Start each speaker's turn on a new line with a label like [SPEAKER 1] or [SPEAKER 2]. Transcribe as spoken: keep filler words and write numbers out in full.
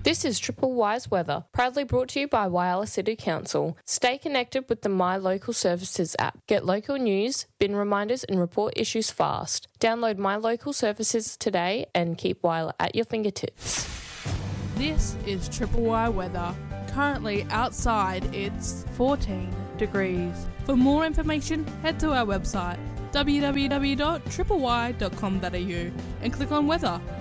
[SPEAKER 1] This is Triple Y's weather, proudly brought to you by Whyalla City Council. Stay connected with the My Local Services app. Get local news, bin reminders and report issues fast. Download My Local Services today and keep Whyalla at your fingertips.
[SPEAKER 2] This is Triple Y weather. Currently outside it's fourteen degrees. For more information, head to our website w w w dot triple y dot com dot a u and click on weather.